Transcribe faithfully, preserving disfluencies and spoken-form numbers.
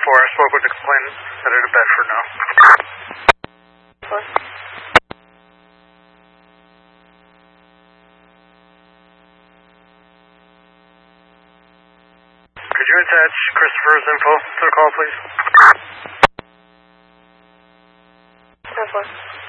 four. I spoke with the complainant at a Bedford now. What? Could you attach Christopher's info to the call, please? Ten four.